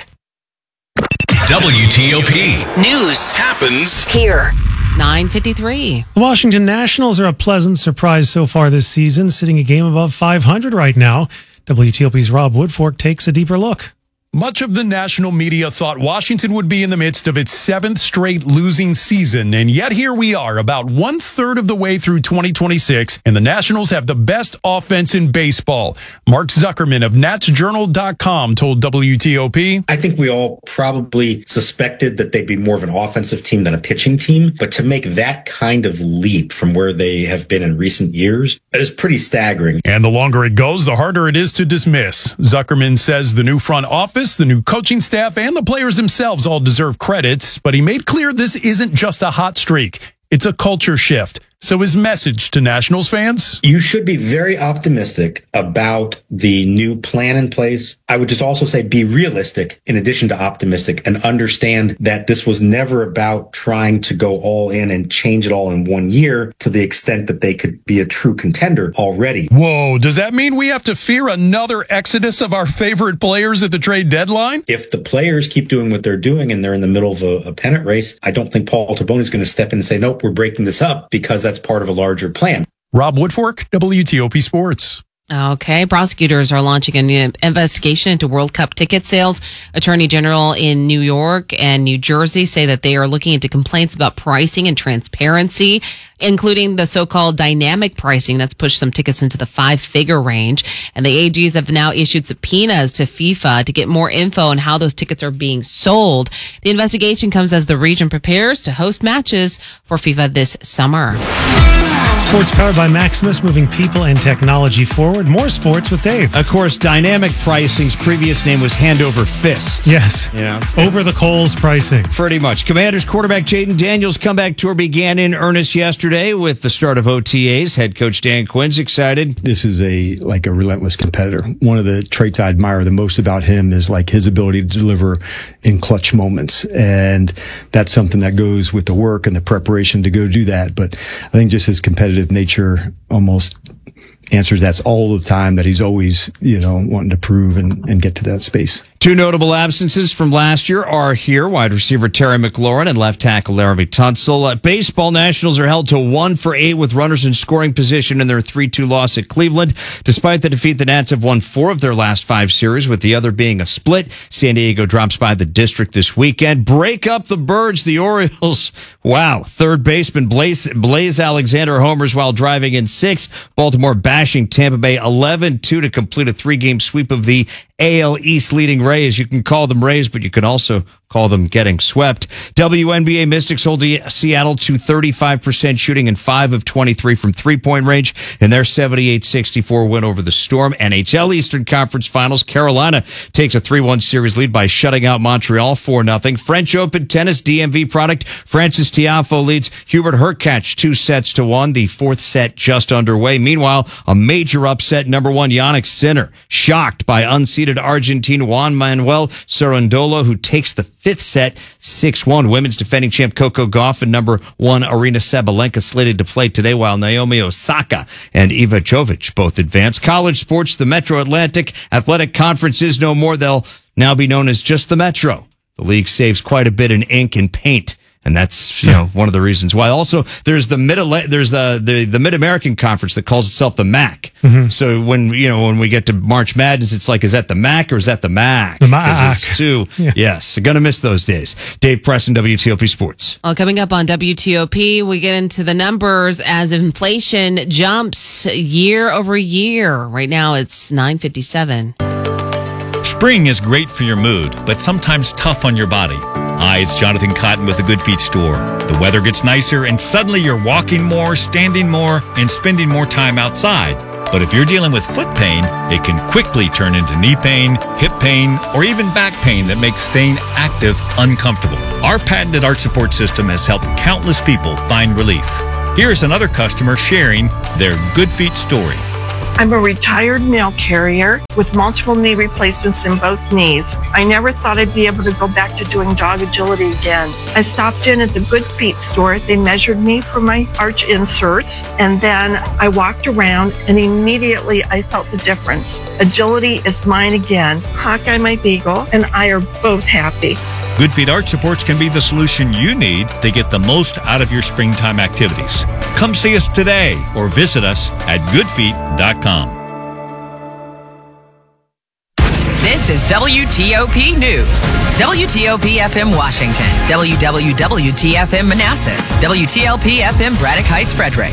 W T O P News happens here. nine fifty-three. The Washington Nationals are a pleasant surprise so far this season, sitting a game above five hundred right now. W T O P's Rob Woodfork takes a deeper look. Much of the national media thought Washington would be in the midst of its seventh straight losing season, and yet here we are, about one-third of the way through twenty twenty-six, and the Nationals have the best offense in baseball. Mark Zuckerman of Nats Journal dot com told W T O P, I think we all probably suspected that they'd be more of an offensive team than a pitching team, but to make that kind of leap from where they have been in recent years is pretty staggering. And the longer it goes, the harder it is to dismiss. Zuckerman says the new front office, the new coaching staff, and the players themselves all deserve credit, but he made clear this isn't just a hot streak. It's a culture shift. So his message to Nationals fans? You should be very optimistic about the new plan in place. I would just also say be realistic in addition to optimistic, and understand that this was never about trying to go all in and change it all in one year to the extent that they could be a true contender already. Whoa, does that mean we have to fear another exodus of our favorite players at the trade deadline? If the players keep doing what they're doing and they're in the middle of a, a pennant race, I don't think Paul Tabone is going to step in and say, nope, we're breaking this up, because that's part of a larger plan. Rob Woodfork, W T O P Sports. Okay, prosecutors are launching a new investigation into World Cup ticket sales. Attorney General in New York and New Jersey say that they are looking into complaints about pricing and transparency, including the so-called dynamic pricing that's pushed some tickets into the five-figure range. And the A Gs have now issued subpoenas to FIFA to get more info on how those tickets are being sold. The investigation comes as the region prepares to host matches for FIFA this summer. Sports powered by Maximus, moving people and technology forward. More sports with Dave. Of course, dynamic pricing's previous name was hand over fist. Yes. Yeah. Over the coals pricing. Pretty much. Commanders quarterback Jaden Daniels' comeback tour began in earnest yesterday with the start of O T As. Head coach Dan Quinn's excited. This is a like a relentless competitor. One of the traits I admire the most about him is like his ability to deliver in clutch moments. And that's something that goes with the work and the preparation to go do that. But I think just his competitive nature almost answers that's all the time, that he's always, you know, wanting to prove and, and get to that space. Two notable absences from last year are here. Wide receiver Terry McLaurin and left tackle Laramie Tunsil. At baseball, Nationals are held to one for eight with runners in scoring position in their three two loss at Cleveland. Despite the defeat, the Nats have won four of their last five series, with the other being a split. San Diego drops by the District this weekend. Break up the Birds. The Orioles, wow. Third baseman Blaze, Blaze Alexander homers while driving in six. Baltimore bashing Tampa Bay eleven two to complete a three-game sweep of the A L East leading Rays. You can call them Rays, but you can also call them getting swept. W N B A Mystics hold Seattle to thirty-five percent shooting and five of twenty-three from three-point range in their seventy-eight sixty-four win over the Storm. N H L Eastern Conference Finals, Carolina takes a three one series lead by shutting out Montreal four nothing. French Open tennis D M V product, Francis Tiafoe leads Hubert Hurkacz two sets to one. The fourth set just underway. Meanwhile, a major upset. Number one Jannik Sinner shocked by unseeded Argentine Juan Manuel Cerundolo, who takes the fifth set six one. Women's defending champ Coco Gauff and number one Arina Sabalenka slated to play today, while Naomi Osaka and Iva Jovic both advance. College sports, the Metro Atlantic Athletic Conference is no more. They'll now be known as just the Metro. The league saves quite a bit in ink and paint. And that's, you know, one of the reasons why. Also, there's the mid there's the the, the Mid American Conference that calls itself the M A C. Mm-hmm. So when you know when we get to March Madness, it's like, is that the M A C or is that the M A C? The M A C. It's two. Yeah. Yes, gonna miss those days. Dave Preston, W T O P Sports. Well, coming up on W T O P, we get into the numbers as inflation jumps year over year. Right now, it's nine fifty-seven. Spring is great for your mood, but sometimes tough on your body. Hi, it's Jonathan Cotton with the Good Feet store. The weather gets nicer and suddenly you're walking more, standing more, and spending more time outside. But if you're dealing with foot pain, it can quickly turn into knee pain, hip pain, or even back pain that makes staying active uncomfortable. Our patented arch support system has helped countless people find relief. Here's another customer sharing their Good Feet story. I'm a retired mail carrier with multiple knee replacements in both knees. I never thought I'd be able to go back to doing dog agility again. I stopped in at the Good Feet store. They measured me for my arch inserts, and then I walked around, and immediately I felt the difference. Agility is mine again. Hawkeye, my beagle, and I are both happy. Good Feet Arch Supports can be the solution you need to get the most out of your springtime activities. Come see us today or visit us at good feet dot com. This is W T O P News. W T O P F M Washington. W W W T F M Manassas. W T L P F M Braddock Heights, Frederick.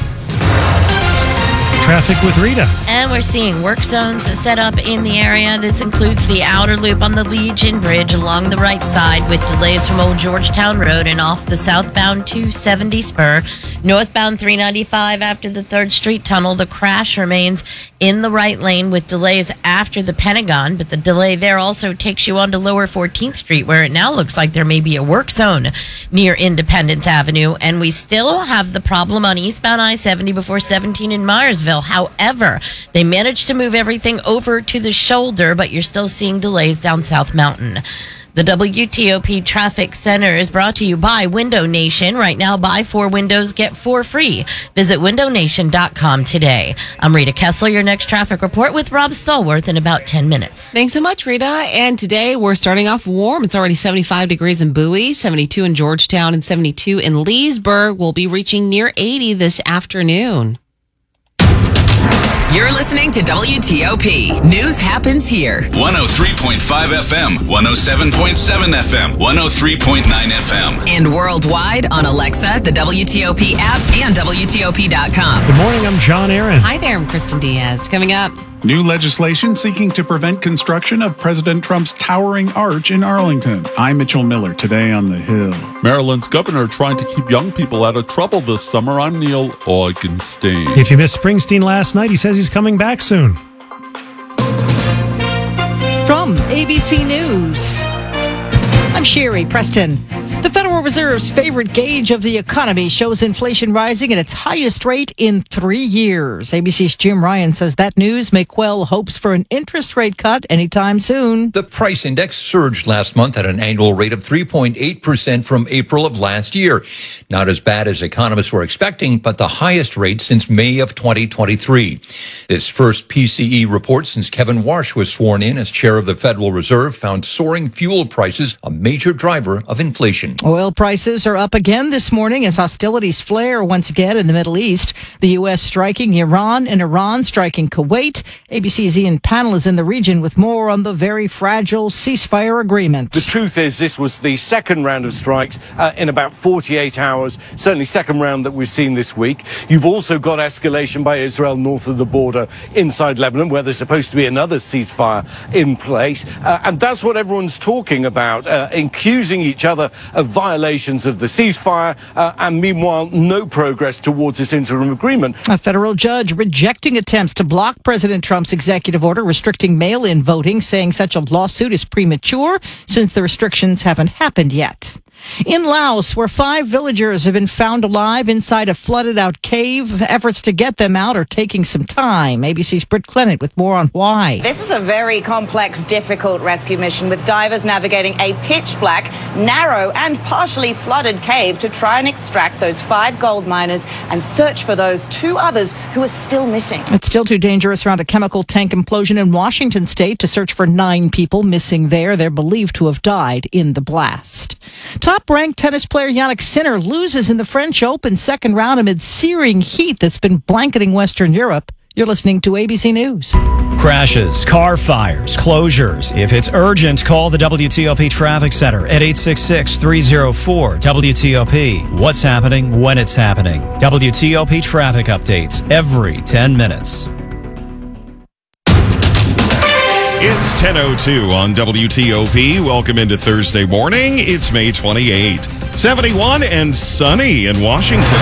Traffic with Rita. And we're seeing work zones set up in the area. This includes the outer loop on the Legion Bridge along the right side with delays from Old Georgetown Road and off the southbound two seventy spur. Northbound three ninety-five after the third Street Tunnel. The crash remains in the right lane with delays after the Pentagon, but the delay there also takes you onto Lower fourteenth Street, where it now looks like there may be a work zone near Independence Avenue. And we still have the problem on eastbound I seventy before seventeen in Myersville. However, they managed to move everything over to the shoulder, but you're still seeing delays down South Mountain. The W T O P Traffic Center is brought to you by Window Nation. Right now, buy four windows, get four free. Visit window nation dot com today. I'm Rita Kessler, your next traffic report with Rob Stallworth in about ten minutes. Thanks so much, Rita. And today we're starting off warm. It's already seventy-five degrees in Bowie, seventy-two in Georgetown, and seventy-two in Leesburg. We'll be reaching near eighty this afternoon. You're listening to W T O P. News happens here. one oh three point five F M, one oh seven point seven F M, one oh three point nine F M. And worldwide on Alexa, the W T O P app, and W T O P dot com. Good morning, I'm John Aaron. Hi there, I'm Kristen Diaz. Coming up. New legislation seeking to prevent construction of President Trump's towering arch in Arlington. I'm Mitchell Miller, today on The Hill. Maryland's governor trying to keep young people out of trouble this summer. I'm Neil Augenstein. If you missed Springsteen last night, he says he's coming back soon. From A B C News, I'm Sherry Preston. The Federal Reserve's favorite gauge of the economy shows inflation rising at its highest rate in three years. A B C's Jim Ryan says that news may quell hopes for an interest rate cut anytime soon. The price index surged last month at an annual rate of three point eight percent from April of last year. Not as bad as economists were expecting, but the highest rate since May of twenty twenty-three. This first P C E report since Kevin Warsh was sworn in as chair of the Federal Reserve found soaring fuel prices a major driver of inflation. Oil prices are up again this morning as hostilities flare once again in the Middle East. The U S striking Iran and Iran striking Kuwait. A B C's Ian Pannell is in the region with more on the very fragile ceasefire agreement. The truth is this was the second round of strikes uh, in about forty-eight hours, certainly second round that we've seen this week. You've also got escalation by Israel north of the border inside Lebanon, where there's supposed to be another ceasefire in place. Uh, and that's what everyone's talking about, uh, accusing each other of violations of the ceasefire, uh, and meanwhile, no progress towards this interim agreement. A federal judge rejecting attempts to block President Trump's executive order restricting mail-in voting, saying such a lawsuit is premature since the restrictions haven't happened yet. In Laos, where five villagers have been found alive inside a flooded-out cave, efforts to get them out are taking some time. A B C's Britt Clennett with more on why. This is a very complex, difficult rescue mission with divers navigating a pitch-black, narrow and partially flooded cave to try and extract those five gold miners and search for those two others who are still missing. It's still too dangerous around a chemical tank implosion in Washington state to search for nine people missing there. They're believed to have died in the blast. Top-ranked tennis player Jannik Sinner loses in the French Open second round amid searing heat that's been blanketing Western Europe. You're listening to A B C News. Crashes, car fires, closures. If it's urgent, call the W T O P Traffic Center at eight six six, three oh four, W T O P. What's happening when it's happening. W T O P traffic updates every ten minutes. It's ten oh two on W T O P. Welcome into Thursday morning. It's May twenty-eighth. seventy-one and sunny in Washington.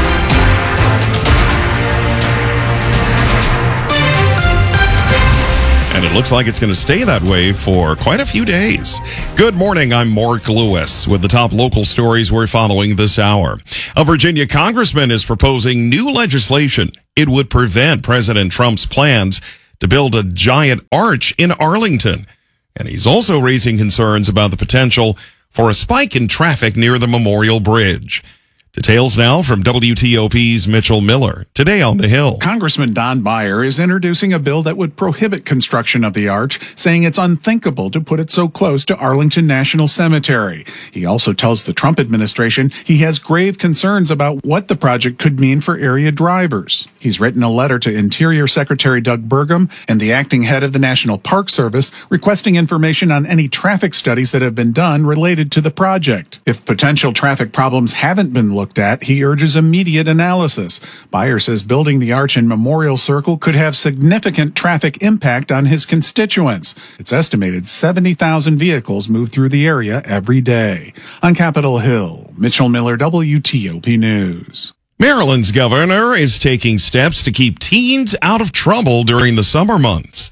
And it looks like it's going to stay that way for quite a few days. Good morning, I'm Mark Lewis with the top local stories we're following this hour. A Virginia congressman is proposing new legislation. It would prevent President Trump's plans to build a giant arch in Arlington. And he's also raising concerns about the potential for a spike in traffic near the Memorial Bridge. Details now from W T O P's Mitchell Miller. Today on the Hill. Congressman Don Beyer is introducing a bill that would prohibit construction of the arch, saying it's unthinkable to put it so close to Arlington National Cemetery. He also tells the Trump administration he has grave concerns about what the project could mean for area drivers. He's written a letter to Interior Secretary Doug Burgum and the acting head of the National Park Service requesting information on any traffic studies that have been done related to the project. If potential traffic problems haven't been looked at, he urges immediate analysis. Beyer says building the arch in Memorial Circle could have significant traffic impact on his constituents. It's estimated seventy thousand vehicles move through the area every day. On Capitol Hill, Mitchell Miller, W T O P News. Maryland's governor is taking steps to keep teens out of trouble during the summer months.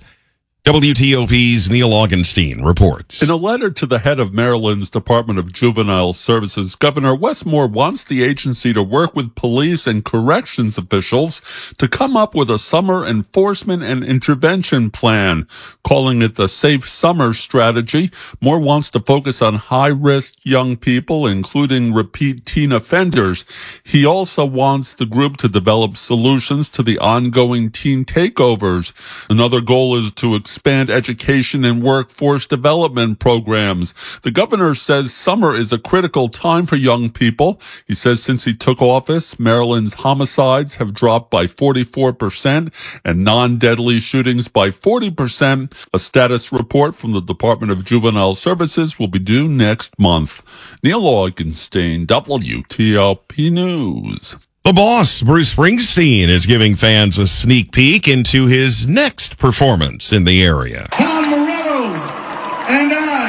W T O P's Neil Augenstein reports. In a letter to the head of Maryland's Department of Juvenile Services, Governor Wes Moore wants the agency to work with police and corrections officials to come up with a summer enforcement and intervention plan. Calling it the Safe Summer Strategy, Moore wants to focus on high-risk young people, including repeat teen offenders. He also wants the group to develop solutions to the ongoing teen takeovers. Another goal is to expand education and workforce development programs. The governor says summer is a critical time for young people. He says since he took office, Maryland's homicides have dropped by forty-four percent and non-deadly shootings by forty percent. A status report from the Department of Juvenile Services will be due next month. Neil Augenstein, W T O P News. The Boss, Bruce Springsteen, is giving fans a sneak peek into his next performance in the area. Tom Morello and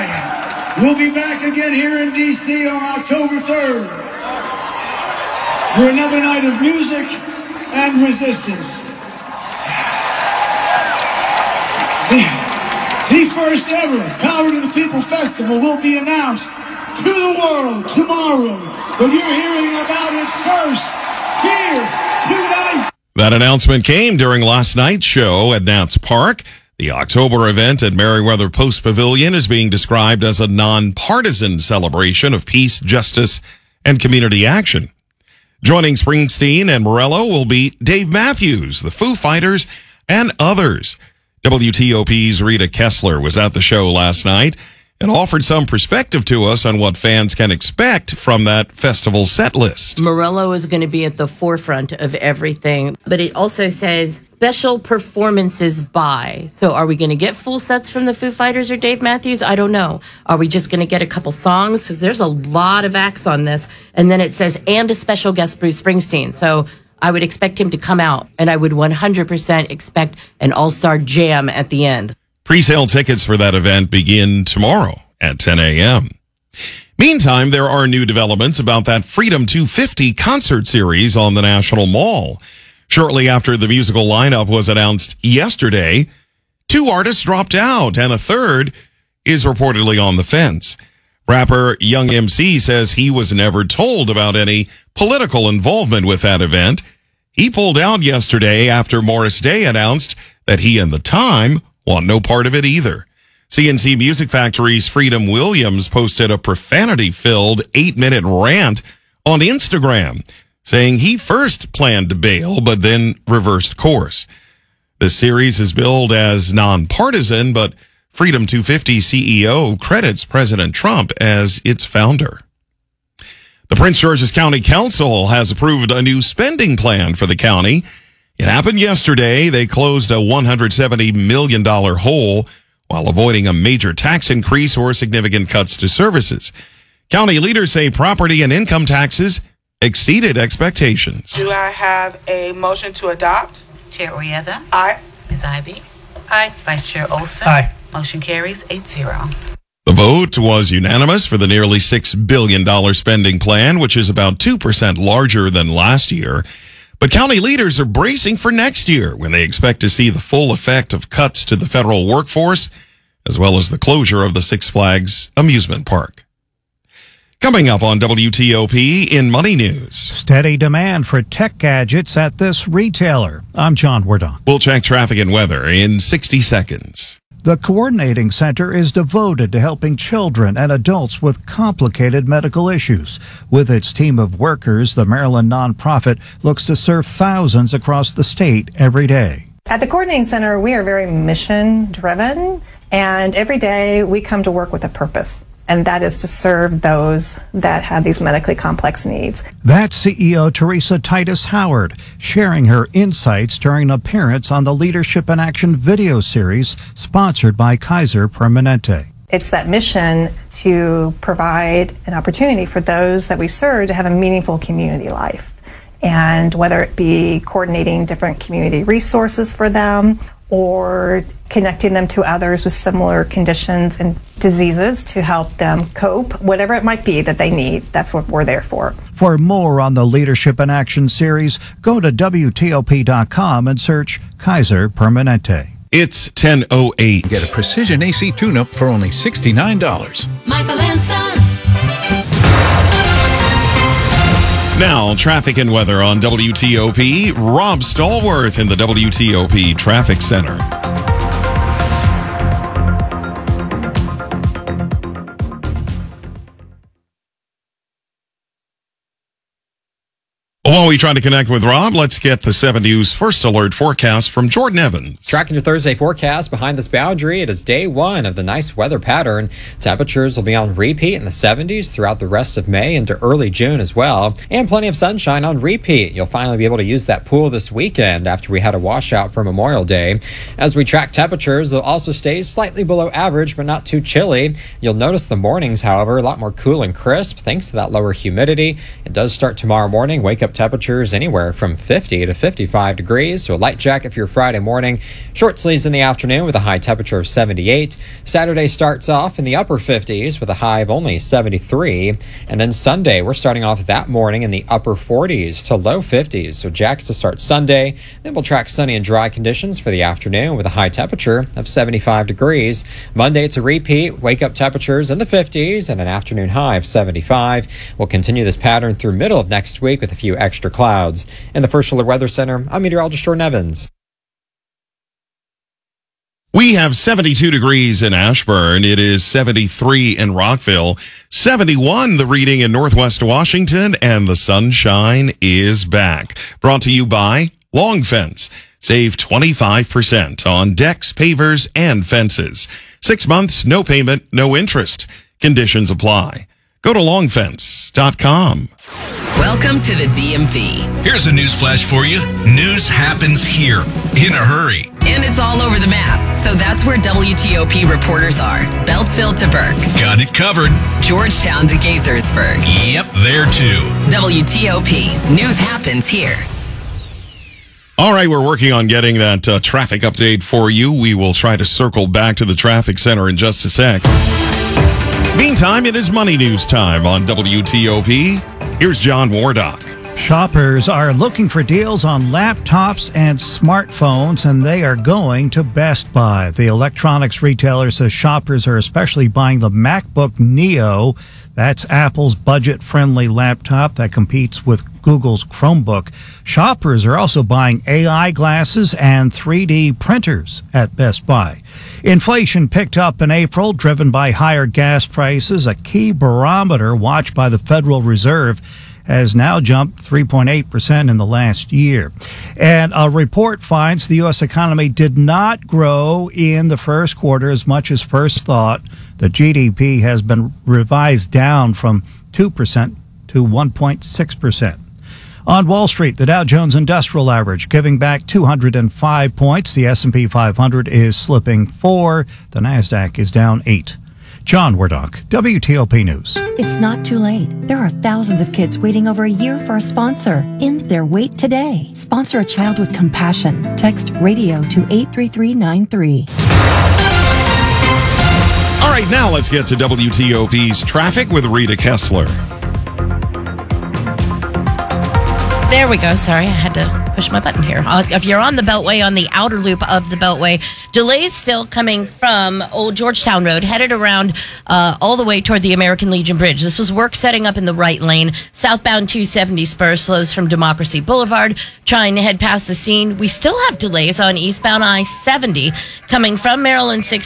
I will be back again here in D C on October third for another night of music and resistance. The, the first ever Power to the People Festival will be announced to the world tomorrow, but you're hearing about it first. Here tonight. That announcement came during last night's show at Nats Park. The October event at Merriweather Post Pavilion is being described as a nonpartisan celebration of peace, justice, and community action. Joining Springsteen and Morello will be Dave Matthews, the Foo Fighters, and others. W T O P's Rita Kessler was at the show last night and offered some perspective to us on what fans can expect from that festival set list. Morello is going to be at the forefront of everything, but it also says special performances by. So are we going to get full sets from the Foo Fighters or Dave Matthews? I don't know. Are we just going to get a couple songs? Because there's a lot of acts on this. And then it says, and a special guest, Bruce Springsteen. So I would expect him to come out, and I would one hundred percent expect an all-star jam at the end. Pre-sale tickets for that event begin tomorrow at ten a.m. Meantime, there are new developments about that Freedom two fifty concert series on the National Mall. Shortly after the musical lineup was announced yesterday, two artists dropped out, and a third is reportedly on the fence. Rapper Young M C says he was never told about any political involvement with that event. He pulled out yesterday after Morris Day announced that he and The Time want no part of it either. C N C Music Factory's Freedom Williams posted a profanity-filled eight-minute rant on Instagram, saying he first planned to bail but then reversed course. The series is billed as nonpartisan, but Freedom two fifty C E O credits President Trump as its founder. The Prince George's County Council has approved a new spending plan for the county. It happened yesterday. They closed a one hundred seventy million dollars hole while avoiding a major tax increase or significant cuts to services. County leaders say property and income taxes exceeded expectations. Do I have a motion to adopt? Chair Oyetha. Aye. Miz Ivy. Aye. Vice Chair Olson. Aye. Motion carries eight zero. The vote was unanimous for the nearly six billion dollars spending plan, which is about two percent larger than last year. But county leaders are bracing for next year when they expect to see the full effect of cuts to the federal workforce, as well as the closure of the Six Flags amusement park. Coming up on W T O P in Money News. Steady demand for tech gadgets at this retailer. I'm John Wardock. We'll check traffic and weather in sixty seconds. The Coordinating Center is devoted to helping children and adults with complicated medical issues. With its team of workers, the Maryland nonprofit looks to serve thousands across the state every day. At the Coordinating Center, we are very mission driven, and every day we come to work with a purpose. And that is to serve those that have these medically complex needs. That's C E O Teresa Titus Howard, sharing her insights during an appearance on the Leadership in Action video series sponsored by Kaiser Permanente. It's that mission to provide an opportunity for those that we serve to have a meaningful community life. And whether it be coordinating different community resources for them, or connecting them to others with similar conditions and diseases to help them cope, whatever it might be that they need. That's what we're there for. For more on the Leadership in Action series, go to W T O P dot com and search Kaiser Permanente. It's ten oh eight. Get a precision A C tune-up for only sixty-nine dollars. Michael and Son. Now, traffic and weather on W T O P. Rob Stallworth in the W T O P Traffic Center. While we try to connect with Rob, let's get the seven News First Alert forecast from Jordan Evans. Tracking your Thursday forecast behind this boundary, it is day one of the nice weather pattern. Temperatures will be on repeat in the seventies throughout the rest of May into early June as well. And plenty of sunshine on repeat. You'll finally be able to use that pool this weekend after we had a washout for Memorial Day. As we track temperatures, they'll also stay slightly below average, but not too chilly. You'll notice the mornings, however, a lot more cool and crisp thanks to that lower humidity. It does start tomorrow morning. Wake up temperatures anywhere from fifty to fifty-five degrees, so a light jacket for your Friday morning, short sleeves in the afternoon with a high temperature of seventy-eight. Saturday starts off in the upper fifties with a high of only seventy-three, and then Sunday we're starting off that morning in the upper forties to low fifties, so jackets to start Sunday. Then we'll track sunny and dry conditions for the afternoon with a high temperature of seventy-five degrees. Monday it's a repeat, wake up temperatures in the fifties and an afternoon high of seventy-five. We'll continue this pattern through middle of next week with a few extra clouds. In the First Alert Weather Center, I'm meteorologist Jordan Evans. We have seventy-two degrees in Ashburn. It is seventy-three in Rockville, seventy-one the reading in Northwest Washington, and the sunshine is back. Brought to you by Long Fence. Save twenty-five percent on decks, pavers, and fences. Six months, no payment, no interest. Conditions apply. Go to long fence dot com. Welcome to the D M V. Here's a news flash for you. News happens here in a hurry. And it's all over the map. So that's where W T O P reporters are. Beltsville to Burke. Got it covered. Georgetown to Gaithersburg. Yep, there too. W T O P. News happens here. All right, we're working on getting that uh, traffic update for you. We will try to circle back to the traffic center in just a sec. Meantime, it is Money News time on W T O P. Here's John Wardock. Shoppers are looking for deals on laptops and smartphones, and they are going to Best Buy. The electronics retailer says shoppers are especially buying the MacBook Neo. That's Apple's budget-friendly laptop that competes with Google's Chromebook. Shoppers are also buying A I glasses and three D printers at Best Buy. Inflation picked up in April, driven by higher gas prices. A key barometer watched by the Federal Reserve has now jumped three point eight percent in the last year. And a report finds the U S economy did not grow in the first quarter as much as first thought. The G D P has been revised down from two percent to one point six percent. On Wall Street, the Dow Jones Industrial Average giving back two hundred five points. The S and P five hundred is slipping four. The NASDAQ is down eight. John Wardock, W T O P News. It's not too late. There are thousands of kids waiting over a year for a sponsor. End their wait today. Sponsor a child with compassion. Text radio to eight three three nine three. All right, now let's get to W T O P's traffic with Rita Kessler. There we go. Sorry, I had to push my button here. Uh, if you're on the Beltway, on the outer loop of the Beltway, delays still coming from Old Georgetown Road, headed around uh, all the way toward the American Legion Bridge. This was work setting up in the right lane. Southbound two seventy spur slows from Democracy Boulevard, trying to head past the scene. We still have delays on eastbound I seventy coming from Maryland six